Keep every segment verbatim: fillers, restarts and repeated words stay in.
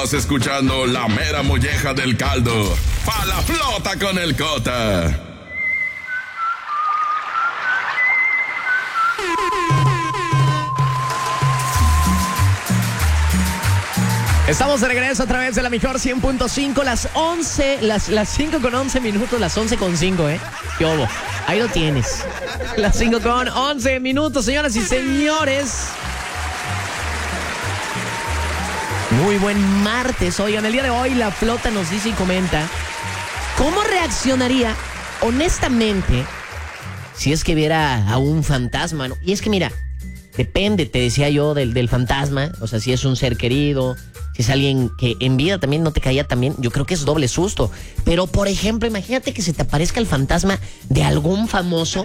Estás escuchando la mera molleja del caldo. Pa' la flota con el Cota. Estamos de regreso a través de la mejor cien punto cinco, las once, las, las cinco con once minutos, las once con cinco, ¿eh? ¿Qué hubo? Ahí lo tienes. Las cinco con once minutos, señoras y señores. Muy buen martes. Oigan, el día de hoy la flota nos dice y comenta ¿cómo reaccionaría honestamente si es que viera a un fantasma, ¿no? Y es que mira, depende, te decía yo, del, del fantasma. O sea, si es un ser querido, si es alguien que en vida también no te caía tan bien, yo creo que es doble susto. Pero, por ejemplo, imagínate que se te aparezca el fantasma de algún famoso.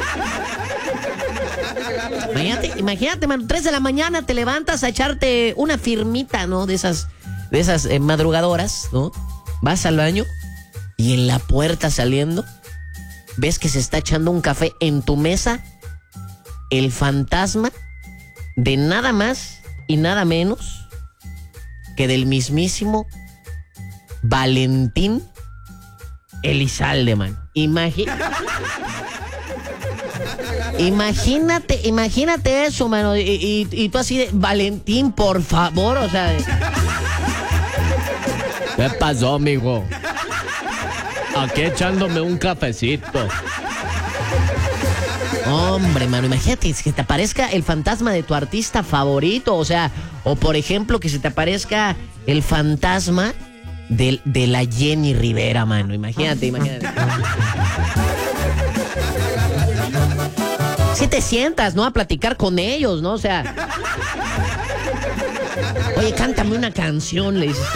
Imagínate, imagínate, mano, tres de la mañana te levantas a echarte una firmita, ¿no? De esas, de esas eh, madrugadoras, ¿no? Vas al baño y en la puerta saliendo ves que se está echando un café en tu mesa el fantasma de nada más y nada menos que del mismísimo Valentín Elizalde, man. Imagina... Imagínate, imagínate eso, mano. Y, y, y tú así de, Valentín, por favor, o sea... ¿Qué pasó, mijo? Aquí echándome un cafecito. Hombre, mano, imagínate que te aparezca el fantasma de tu artista favorito, o sea, o por ejemplo que se te aparezca el fantasma de, de la Jenny Rivera, mano. Imagínate, imagínate. Si te sientas, ¿no? A platicar con ellos, ¿no? O sea... Oye, cántame una canción, le dices tú.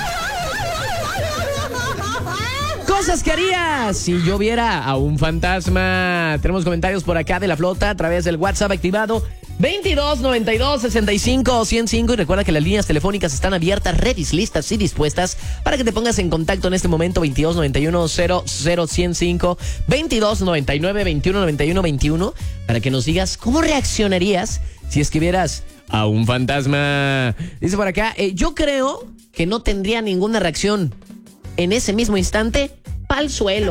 Cosas que harías si yo viera a un fantasma. Tenemos comentarios por acá de la flota a través del WhatsApp activado veintidós noventa y dos sesenta y cinco ciento cinco. Y recuerda que las líneas telefónicas están abiertas, ready, listas y dispuestas para que te pongas en contacto en este momento. Veintidós noventa y uno cero cero ciento cinco, veintidós noventa y nueve veintiuno noventa y uno veintiuno, para que nos digas cómo reaccionarías si es que vieras a un fantasma. Dice por acá, eh, yo creo que no tendría ninguna reacción. En ese mismo instante, pa'l suelo.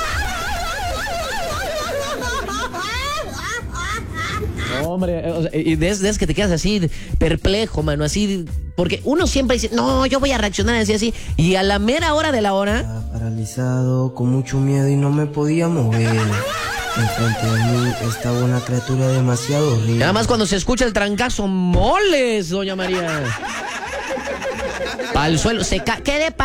Hombre, o sea, y desde es que te quedas así perplejo, mano, así, porque uno siempre dice, no, yo voy a reaccionar así, así, y a la mera hora de la hora... Estaba paralizado, con mucho miedo y no me podía mover. Enfrente de mí estaba una criatura demasiado horrible. Nada más cuando se escucha el trancazo, moles, doña María. Al suelo, se ca... ¿Qué le pasa?